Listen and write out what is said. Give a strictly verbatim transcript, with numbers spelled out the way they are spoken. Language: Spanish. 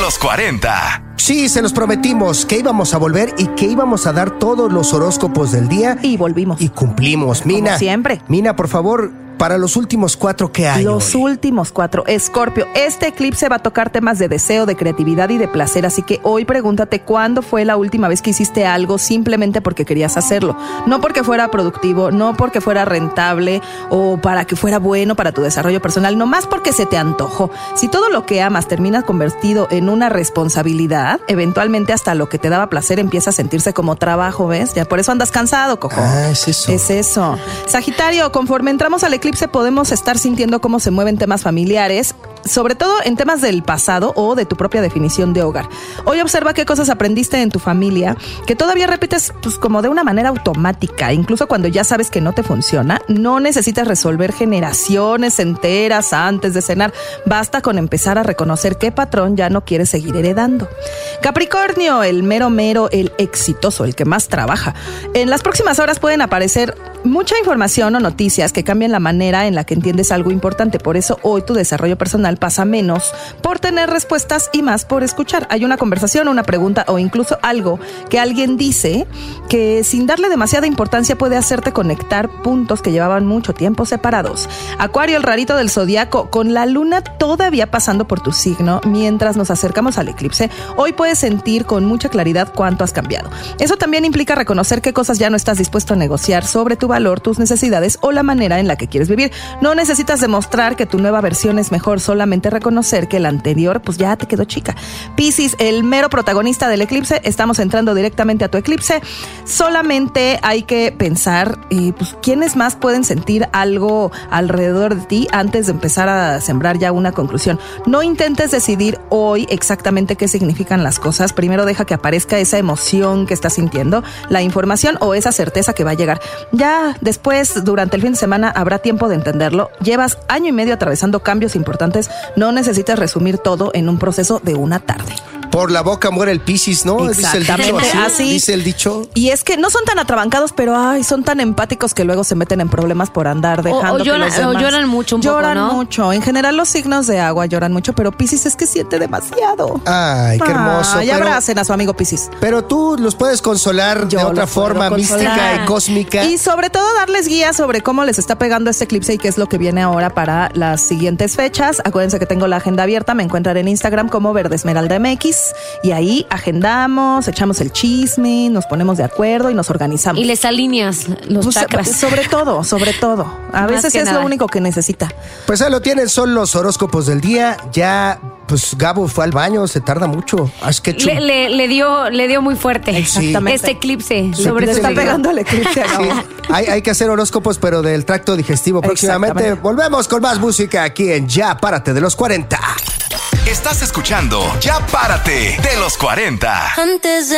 los cuarenta. Sí, se los prometimos que íbamos a volver y que íbamos a dar todos los horóscopos del día. Y volvimos. Y cumplimos. Mina, como siempre. Mina, por favor, para los últimos cuatro, ¿qué hay Los hoy? últimos cuatro. Escorpio, este eclipse va a tocar temas de deseo, de creatividad y de placer, así que hoy pregúntate cuándo fue la última vez que hiciste algo simplemente porque querías hacerlo. No porque fuera productivo, no porque fuera rentable o para que fuera bueno para tu desarrollo personal, nomás porque se te antojó. Si todo lo que amas termina convertido en una responsabilidad, eventualmente hasta lo que te daba placer empieza a sentirse como trabajo, ¿ves? Ya por eso andas cansado, cojo. Ah, es eso. Es eso. Sagitario, conforme entramos al eclipse podemos estar sintiendo cómo se mueven temas familiares, sobre todo en temas del pasado o de tu propia definición de hogar. Hoy observa qué cosas aprendiste en tu familia que todavía repites pues como de una manera automática, incluso cuando ya sabes que no te funciona. No necesitas resolver generaciones enteras antes de cenar. Basta con empezar a reconocer qué patrón ya no quieres seguir heredando. Capricornio, el mero mero, el exitoso, el que más trabaja. En las próximas horas pueden aparecer mucha información o noticias que cambien la manera en la que entiendes algo importante. Por eso hoy tu desarrollo personal pasa menos por tener respuestas y más por escuchar. Hay una conversación, una pregunta o incluso algo que alguien dice que sin darle demasiada importancia puede hacerte conectar puntos que llevaban mucho tiempo separados. Acuario, el rarito del zodiaco, con la luna todavía pasando por tu signo mientras nos acercamos al eclipse, hoy puedes sentir con mucha claridad cuánto has cambiado. Eso también implica reconocer qué cosas ya no estás dispuesto a negociar sobre tu valor, tus necesidades o la manera en la que quieres vivir. No necesitas demostrar que tu nueva versión es mejor, solamente reconocer que la anterior pues ya te quedó chica. Piscis, el mero protagonista del eclipse, estamos entrando directamente a tu eclipse. Solamente hay que pensar eh, pues quiénes más pueden sentir algo alrededor de ti antes de empezar a sembrar ya una conclusión. No intentes decidir hoy exactamente qué significan las cosas. Primero deja que aparezca esa emoción que estás sintiendo, la información o esa certeza que va a llegar. Ya después, durante el fin de semana, habrá tiempo de entenderlo. Llevas año y medio atravesando cambios importantes. No necesitas resumir todo en un proceso de una tarde. Por la boca muere el Piscis, ¿no? Dice el dicho así. así. Dice el dicho. Y es que no son tan atrabancados, pero ay, son tan empáticos que luego se meten en problemas por andar dejando o, o que lloran, los demás... o lloran mucho un lloran poco, ¿no? mucho. En general los signos de agua lloran mucho, pero Piscis es que siente demasiado. Ay, qué hermoso. Ay, pero, abracen a su amigo Piscis. pero tú los puedes consolar Yo de otra los puedo forma consolar. mística y cósmica. Y sobre todo darles guías sobre cómo les está pegando este eclipse y qué es lo que viene ahora para las siguientes fechas. Acuérdense que tengo la agenda abierta, me encuentran en Instagram como Verde Esmeralda M X y ahí agendamos, echamos el chisme, nos ponemos de acuerdo y nos organizamos. Y les alineas los Pues, chakras. sobre todo, sobre todo. A Más veces que es nada. lo único que necesita. Pues ahí lo tienen, son los horóscopos del día. Ya, pues Gabo fue al baño, se tarda mucho. Haz que Le, le, le dio, le dio muy fuerte. Exactamente. Este eclipse. Sí, sobre Le su está signo. pegando el eclipse a Gabo. Sí, hay, hay que hacer horóscopos, pero del tracto digestivo próximamente. Exactamente. Volvemos con más música aquí en Ya Párate de los cuarenta. Estás escuchando Ya Párate de los cuarenta. Antes de